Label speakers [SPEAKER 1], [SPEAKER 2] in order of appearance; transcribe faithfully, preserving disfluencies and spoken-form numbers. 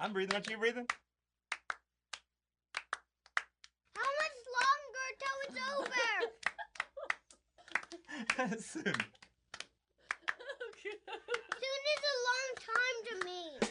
[SPEAKER 1] I'm breathing. Aren't you breathing?
[SPEAKER 2] How much longer till it's over?
[SPEAKER 1] Soon.
[SPEAKER 2] Soon is a long time to me.